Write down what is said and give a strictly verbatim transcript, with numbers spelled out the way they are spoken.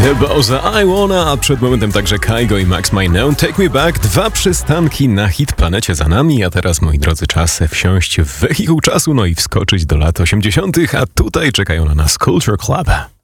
Boza I Wanna, a przed momentem także Kygo i Max Mineon, Take Me Back. Dwa przystanki na hit planecie za nami, a teraz, moi drodzy, czas wsiąść w wehikuł czasu, no i wskoczyć do lat osiemdziesiątych, a tutaj czekają na nas Culture Club.